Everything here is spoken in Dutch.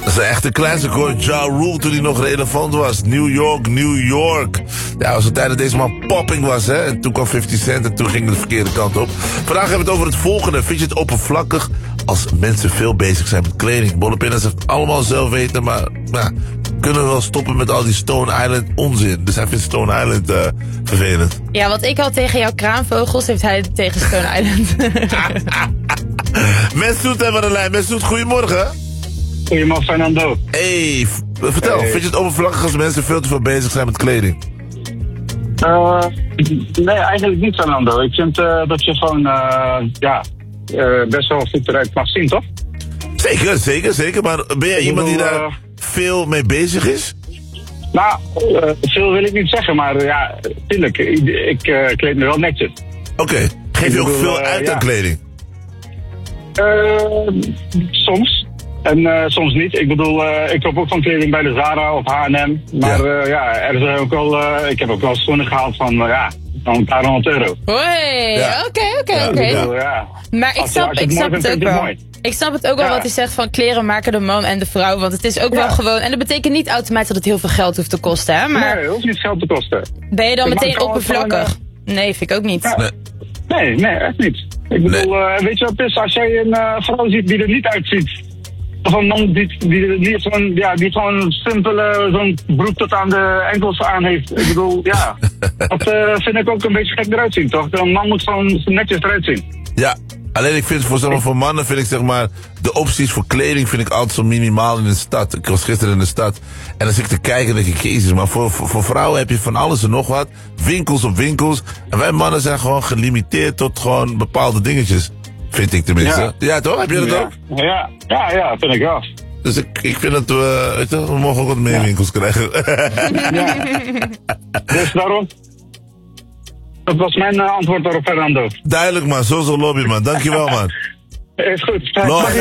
Dat is een echte classic hoor. Ja Rule toen hij nog relevant was. New York, New York. Ja, was de tijd dat deze man popping was, hè. En toen kwam 50 Cent en toen ging het de verkeerde kant op. Vandaag hebben we het over het volgende. Vind je het oppervlakkig als mensen veel bezig zijn met kleding? Bollepinnas heeft allemaal zelf weten, maar kunnen we wel stoppen met al die Stone Island onzin? Dus hij vindt Stone Island vervelend. Ja, wat ik had tegen jouw kraanvogels, heeft hij tegen Stone Island. Mesut hebben we de lijn. Mesut, goedemorgen. Goedemorgen, Fernando. Hey, vertel, vind je het oppervlakkig als mensen veel te veel bezig zijn met kleding? Nee, eigenlijk niet, Fernando. Ik vind dat je gewoon best wel goed eruit mag zien, toch? Zeker. Maar ben jij iemand die daar veel mee bezig is? Nou, veel wil ik niet zeggen, maar ja, tuurlijk. Ik kleed me wel netjes. Oké. Geef je ook veel uit aan kleding? Soms. En soms niet. Ik bedoel, ik koop ook van kleding bij de Zara of H&M. Maar er zijn ook wel, ik heb ook wel schoenen gehaald van een paar €100. Hoi, oké. Maar ik snap het ook wel. Ik snap het ook wel wat hij zegt van kleren maken de man en de vrouw. Want het is ook wel gewoon... En dat betekent niet automatisch dat het heel veel geld hoeft te kosten, hè? Maar nee, het hoeft niet geld te kosten. Ben je dan meteen oppervlakkig? Nee, vind ik ook niet. Ja. Nee, echt niet. Ik bedoel, weet je wat het is? Als jij een vrouw ziet die er niet uitziet... Of een man die gewoon simpele zo'n broek tot aan de enkels aan heeft. Ik bedoel, dat vind ik ook een beetje gek eruit zien, toch? Een man moet gewoon netjes eruit zien. Ja, alleen ik vind voor mannen vind ik zeg maar... De opties voor kleding vind ik altijd zo minimaal in de stad. Ik was gisteren in de stad en dan zit ik te kijken en denk ik... Jezus, maar voor vrouwen heb je van alles en nog wat. Winkels op winkels. En wij mannen zijn gewoon gelimiteerd tot gewoon bepaalde dingetjes. Vind ik tenminste. Ja toch? Heb je dat ook? Ja, vind ik wel. Dus ik vind dat we mogen ook wat meer winkels krijgen. Dus daarom... Dat was mijn antwoord daarop, Fernando. Duidelijk man, zo lobby man. Dankjewel man. Is goed.